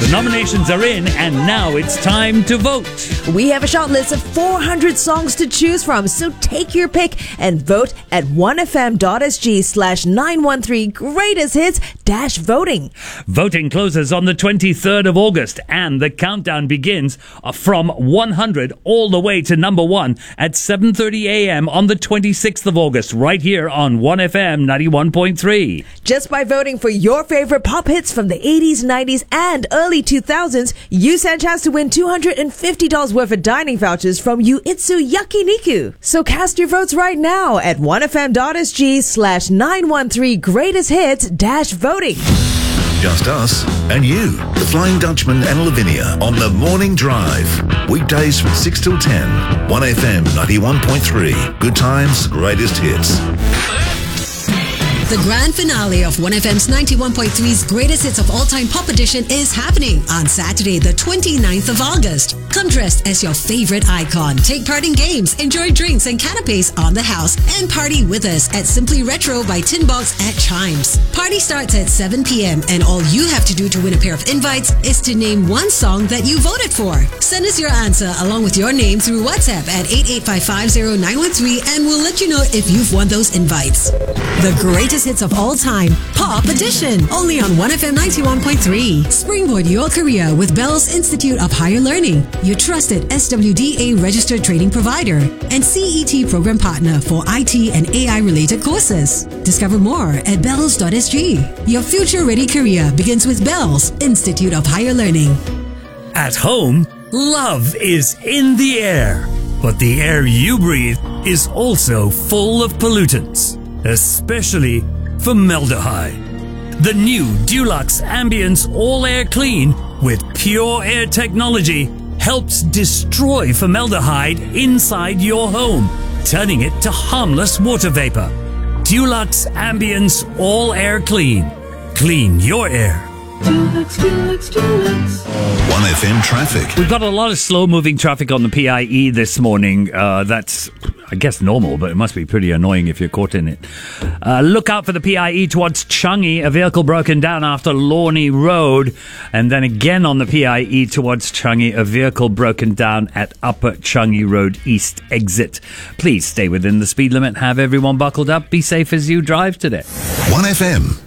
The nominations are in, and now it's time to vote. We have a short list of 400 songs to choose from, so take your pick and vote at 1fm.sg/913 greatest hits-voting. Voting closes on the 23rd of August, and the countdown begins from 100 all the way to number 1 at 7:30 a.m. on the 26th of August, right here on 1FM 91.3. Just by voting for your favorite pop hits from the 80s, 90s, and early 2000s, you stand a chance to win $250 worth of dining vouchers from Yuitsu Yakiniku. So cast your votes right now at 1fm.sg/913 greatest hits-voting. Just us and you, the Flying Dutchman and Lavinia on the Morning Drive. Weekdays from 6 till 10, 1FM 91.3. Good times, greatest hits. The grand finale of 1FM's 91.3's Greatest Hits of All Time Pop Edition is happening on Saturday, the 29th of August. Come dressed as your favorite icon. Take part in games, enjoy drinks and canapes on the house, and party with us at Simply Retro by Tin Box at Chimes. Party starts at 7 p.m. and all you have to do to win a pair of invites is to name one song that you voted for. Send us your answer along with your name through WhatsApp at 88550-913 and we'll let you know if you've won those invites. The Greatest Hits of All Time Pop Edition, only on 1FM 91.3. Springboard your career with Bell's Institute of Higher Learning, your trusted SWDA registered training provider and CET program partner for IT and AI related courses. Discover more at bells.sg. Your future ready career begins with Bell's Institute of Higher Learning. At home, love is in the air, but the air you breathe is also full of pollutants, especially formaldehyde. The new Dulux Ambience All Air Clean with pure air technology helps destroy formaldehyde inside your home, turning it to harmless water vapor. Dulux Ambience All Air Clean. Clean your air. Dulux, Dulux, Dulux. 1FM traffic. We've got a lot of slow-moving traffic on the PIE this morning. That's, I guess, normal, but it must be pretty annoying if you're caught in it. Look out for the PIE towards Changi. A vehicle broken down after Lorne Road. And then again on the PIE towards Changi, a vehicle broken down at Upper Changi Road East exit. Please stay within the speed limit. Have everyone buckled up. Be safe as you drive today. 1FM